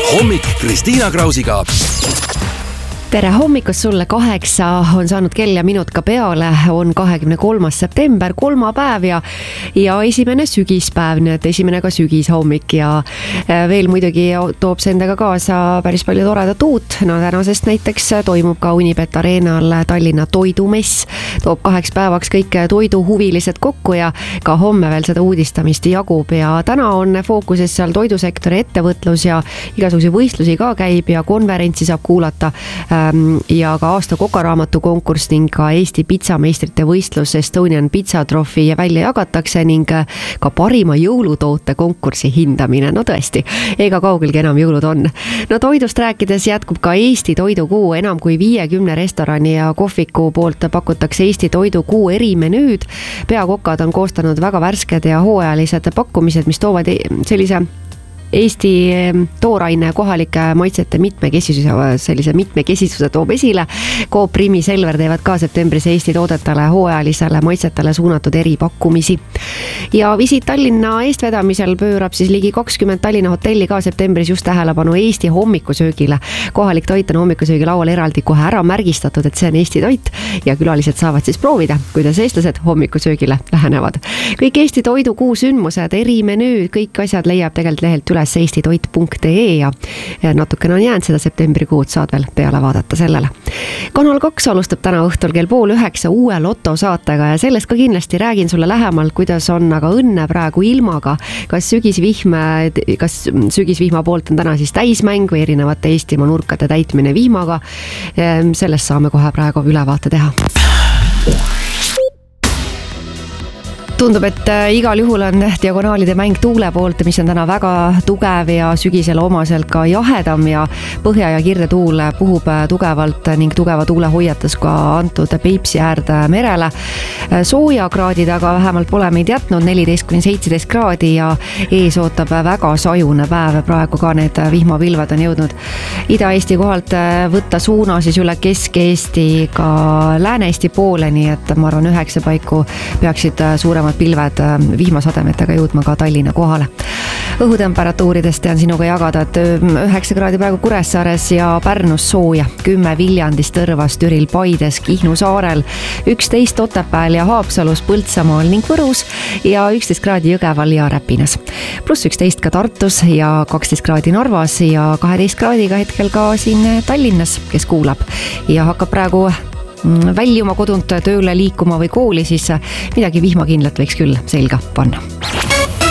hommik Kristiina Krausiga. Tere hommikust sulle, 8 on saanud kell ja minut ka peale, on 23. september, kolmapäev ja esimene sügispäev, nii et esimene ka sügishommik ja veel muidugi toob see endaga kaasa päris palju toredat uut. No tänasest näiteks toimub ka Unibet Arenal Tallinna toidumess, toob 2 päevaks kõik toiduhuvilised kokku ja ka homme veel seda uudistamist jagub ja täna on fookuses seal toidusektori ettevõtlus ja igasuguseid võistlusi ka käib ja konverentsi saab kuulata ja ka aasta kokaraamatu konkurss ning ka Eesti pitsameistrite võistlus Estonian Pizza Trophy välja jagatakse ning ka parima jõulutoote konkursi hindamine. No tõesti, ega kaugelgi enam jõulud on. No toidust rääkides jätkub ka Eesti toidukuu, enam kui 50 restorani ja kohviku poolt pakutakse Eesti toidukuu erimenüüd. Peakokad on koostanud väga värsked ja hooajalised pakkumised, mis toovad sellise Eesti tooraine kohalike maitsete mitmekesisuse toob esile. Coop, Rimi, Selver teevad ka septembris Eesti toodetele hooajalisele maitsetele suunatud eripakkumisi. Ja Visit Tallinna eestvedamisel pöörab siis ligi 20 Tallinna hotelli ka septembris just tähelepanu Eesti hommikusöögile. Kohalik toit on hommikusöögi laual eraldi kohe ära märgistatud, et see on Eesti toit ja külalised saavad siis proovida, kuidas eestlased hommikusöögile lähenevad. Kõik Eesti toidukuu sündmused, erimenüüd, kõik asjad leiab tegelikult lehelt üles eestitoit.ee ja natukene on jäänud seda septembrikuud, saad veel peale vaadata sellele. Kanal 2 alustab täna õhtul kell 8:30 uue Lotto saatega ja sellest ka kindlasti räägin sulle lähemalt, kuidas on aga õnne praegu ilmaga. Kas sügisvihma poolt on täna siis täismäng või erinevate Eestimaa nurkade täitmine vihmaga. Sellest saame kohe praegu ülevaate teha. Tundub, et igal juhul on diagonaalide mäng tuule poolt, mis on täna väga tugev ja sügisel omaselt ka jahedam ja põhja- ja kirdetuul puhub tugevalt ning tugeva tuule hoiatus ka antud Peipsi äärde merele. Soojakraadid aga vähemalt pole meid jätnud, 14-17 kraadi ja ees ootab väga sajune päev. Praegu ka need vihmapilvad on jõudnud Ida-Eesti kohalt võtta suuna siis üle Kesk-Eesti ka Lääne-Eesti poole, nii et ma arvan 9 paiku peaksid suuremad pilved vihmasademetega jõudma ka Tallinna kohale. Õhutemperatuuridest tean sinuga jagada, et 9 kraadi praegu Kuressaares ja Pärnus sooja, 10 Viljandis, Tõrvas, Türil, Paides, Kihnu saarel, 11 Otepääl ja Haapsalus, Põltsamaal ning Võrus ja 11 kraadi Jõgeval ja Räpinas. Pluss 11 ka Tartus ja 12 kraadi Narvas ja 12 kraadiga hetkel ka siin Tallinnas, kes kuulab ja hakkab praegu väljuma kodunt tööle liikuma või kooli, siis midagi vihmakindlat võiks küll selga panna.